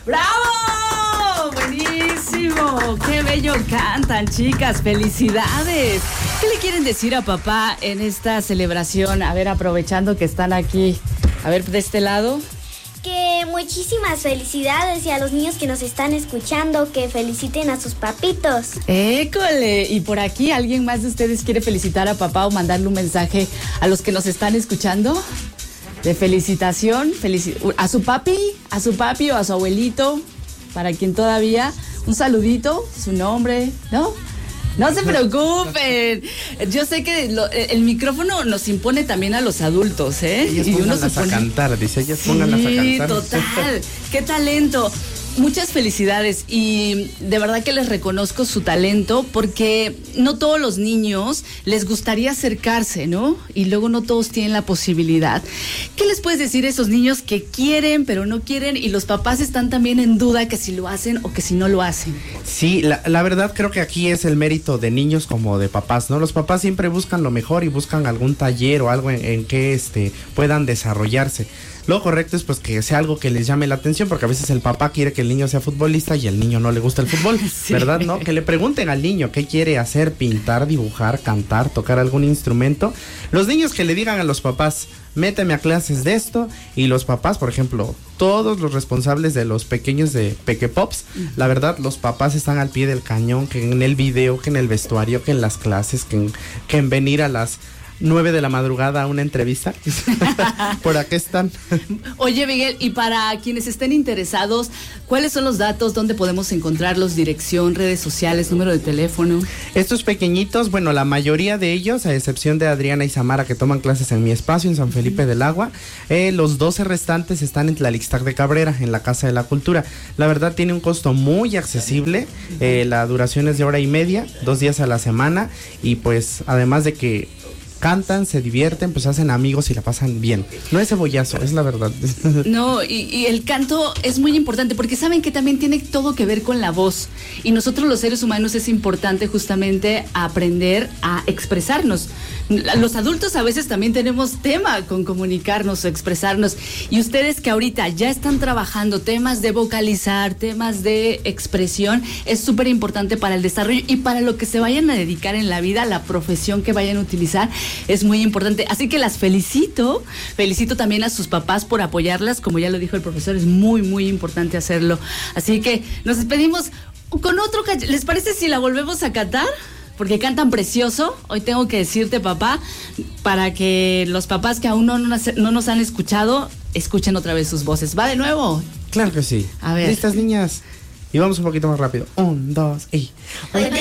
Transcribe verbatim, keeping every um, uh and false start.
¡Bravo! ¡Buenísimo! ¡Qué bello cantan, chicas! ¡Felicidades! ¿Qué le quieren decir a papá en esta celebración? A ver, aprovechando que están aquí. A ver, de este lado. Que muchísimas felicidades, y a los niños que nos están escuchando, que feliciten a sus papitos. ¡École! Y por aquí, ¿alguien más de ustedes quiere felicitar a papá o mandarle un mensaje a los que nos están escuchando? De felicitación, felici- a su papi, a su papi o a su abuelito, para quien todavía, un saludito, su nombre, ¿no? No se preocupen. Yo sé que lo, el micrófono nos impone también a los adultos, ¿eh? Ellas y uno pónganlas se pone... a cantar, dice, ellas Sí, pónganlas a cantar. Total. Qué talento. Muchas felicidades, y de verdad que les reconozco su talento, porque no todos los niños les gustaría acercarse, ¿no? Y luego no todos tienen la posibilidad. ¿Qué les puedes decir a esos niños que quieren pero no quieren, y los papás están también en duda que si lo hacen o que si no lo hacen? Sí, la, la verdad creo que aquí es el mérito de niños como de papás, ¿no? Los papás siempre buscan lo mejor y buscan algún taller o algo en, en que este, puedan desarrollarse. Lo correcto es pues que sea algo que les llame la atención, porque a veces el papá quiere que el niño sea futbolista y el niño no le gusta el fútbol, sí. ¿Verdad? ¿No? Que le pregunten al niño qué quiere hacer: pintar, dibujar, cantar, tocar algún instrumento. Los niños que le digan a los papás: méteme a clases de esto, y los papás, por ejemplo, todos los responsables de los pequeños de Pequepops, uh-huh. La verdad, los papás están al pie del cañón, que en el video, que en el vestuario, que en las clases, que en, que en venir a las nueve de la madrugada a una entrevista. Por acá están. Oye, Miguel, y para quienes estén interesados, ¿cuáles son los datos? ¿Dónde podemos encontrarlos? Dirección, redes sociales, número de teléfono. Estos pequeñitos, bueno, la mayoría de ellos, a excepción de Adriana y Samara, que toman clases en mi espacio, en San Felipe del Agua, eh, los doce restantes están en Tlalixtac de Cabrera, en la Casa de la Cultura. La verdad tiene un costo muy accesible, eh, la duración es de hora y media, dos días a la semana, y pues además de que cantan, se divierten, pues hacen amigos y la pasan bien. No es cebollazo, es la verdad. No, y, y el canto es muy importante, porque saben que también tiene todo que ver con la voz, y nosotros los seres humanos es importante justamente aprender a expresarnos. Los adultos a veces también tenemos tema con comunicarnos o expresarnos, y ustedes que ahorita ya están trabajando temas de vocalizar, temas de expresión, es súper importante para el desarrollo y para lo que se vayan a dedicar en la vida, la profesión que vayan a utilizar. Es muy importante, así que las felicito, felicito también a sus papás por apoyarlas, como ya lo dijo el profesor, es muy, muy importante hacerlo. Así que nos despedimos con otro, ¿les parece si la volvemos a cantar? Porque cantan precioso. Hoy tengo que decirte, papá, para que los papás que aún no, no, no nos han escuchado, escuchen otra vez sus voces. ¿Va de nuevo? Claro que sí. A ver. ¿Listas, niñas? Y vamos un poquito más rápido. Un, dos, y...